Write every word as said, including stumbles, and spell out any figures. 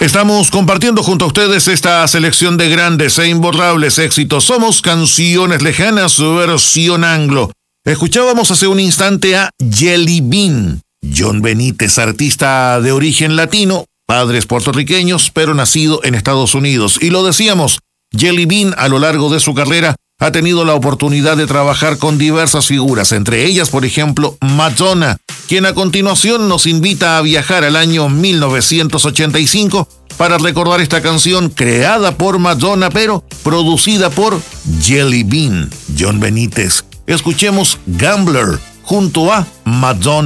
Estamos compartiendo junto a ustedes esta selección de grandes e imborrables éxitos. Somos Canciones Lejanas, versión anglo. Escuchábamos hace un instante a Jelly Bean. John Benítez, artista de origen latino, padres puertorriqueños, pero nacido en Estados Unidos. Y lo decíamos, Jelly Bean a lo largo de su carrera ha tenido la oportunidad de trabajar con diversas figuras, entre ellas, por ejemplo, Madonna, quien a continuación nos invita a viajar al año mil novecientos ochenta y cinco para recordar esta canción creada por Madonna, pero producida por Jelly Bean, John Benítez. Escuchemos Gambler junto a Madonna.